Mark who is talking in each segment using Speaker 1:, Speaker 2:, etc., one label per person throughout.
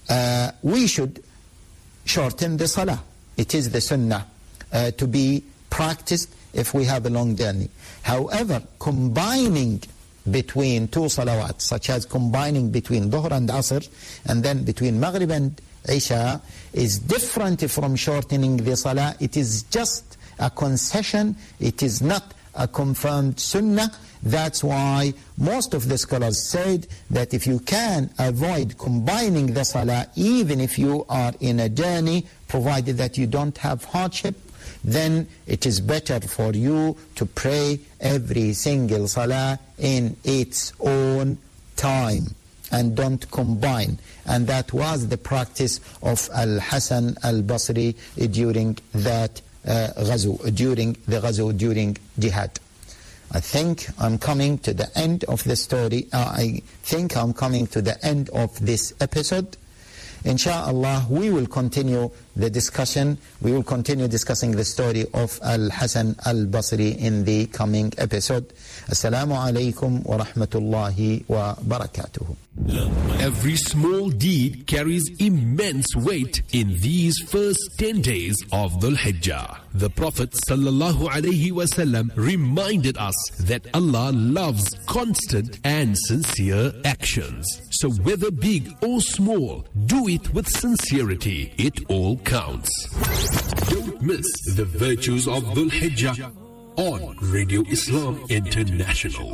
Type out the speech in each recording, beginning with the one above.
Speaker 1: we should shorten the salah. It is the sunnah to be practiced if we have a long journey. However, combining between two salawats, such as combining between Dhuhr and Asr, and then between Maghrib and Isha, is different from shortening the salah. It is just a concession. It is not a confirmed sunnah. That's why most of the scholars said that if you can avoid combining the salah, even if you are in a journey, provided that you don't have hardship, then it is better for you to pray every single salah in its own time and don't combine. And that was the practice of Al-Hasan al-Basri during that during jihad. I think I'm coming to the end of the story. I think I'm coming to the end of this episode. Insha'Allah, we will continue the discussion. We will continue discussing the story of Al-Hasan al-Basri in the coming episode. Assalamu alaikum wa rahmatullahi wa barakatuhu.
Speaker 2: Every small deed carries immense weight in these first 10 days of Dhul Hijjah. The Prophet ﷺ reminded us that Allah loves constant and sincere actions. So whether big or small, do it with sincerity. It all counts. Don't miss the virtues of Dhul Hijjah on Radio Islam International.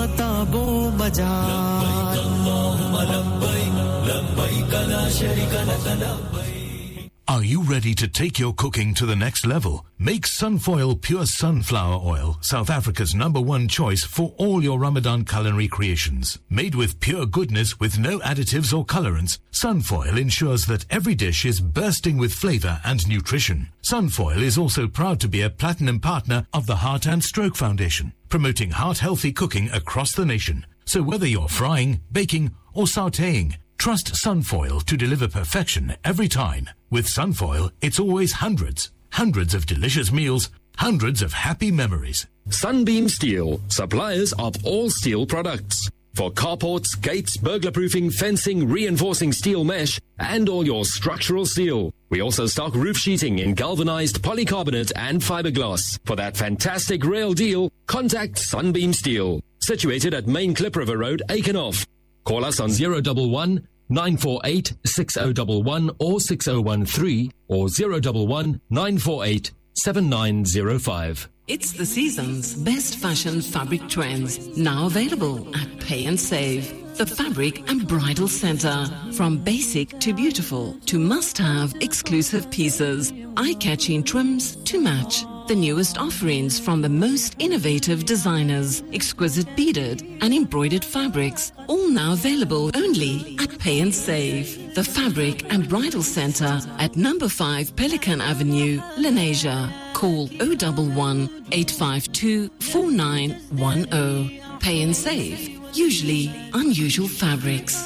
Speaker 3: Are you ready to take your cooking to the next level? Make Sunfoil Pure Sunflower Oil, South Africa's #1 choice for all your Ramadan culinary creations. Made with pure goodness with no additives or colorants, Sunfoil ensures that every dish is bursting with flavor and nutrition. Sunfoil is also proud to be a platinum partner of the Heart and Stroke Foundation, promoting heart-healthy cooking across the nation. So whether you're frying, baking, or sautéing, trust Sunfoil to deliver perfection every time. With Sunfoil, it's always hundreds of delicious meals, hundreds of happy memories.
Speaker 2: Sunbeam Steel, suppliers of all steel products. For carports, gates, burglar-proofing, fencing, reinforcing steel mesh, and all your structural steel. We also stock roof sheeting in galvanized polycarbonate and fiberglass. For that fantastic rail deal, contact Sunbeam Steel. Situated at Main Klip River Road, Aikenhof. Call us on 011 948 6011 or 6013 or 011 948 7905.
Speaker 4: It's the season's best fashion fabric trends, now available at Pay and Save. The Fabric and Bridal Center. From basic to beautiful to must-have exclusive pieces, eye-catching trims to match. The newest offerings from the most innovative designers, exquisite beaded and embroidered fabrics, all now available only at Pay and Save. The Fabric and Bridal Center at number 5 Pelican Avenue, Lenasia. Call 011 852 4910. Pay and Save. Usually unusual fabrics.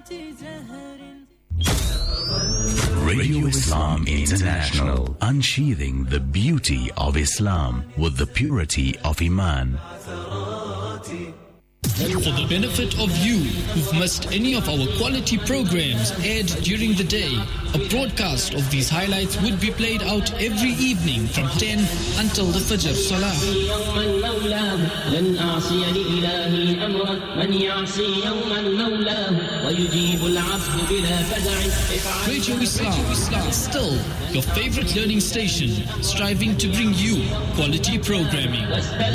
Speaker 5: Radio Islam International, unsheathing the beauty of Islam with the purity of Iman.
Speaker 6: For the benefit of you who've missed any of our quality programs aired during the day, a broadcast of these highlights would be played out every evening from 10 until the Fajr Salah. Radio Islam, still your favorite learning station, striving to bring you quality programming.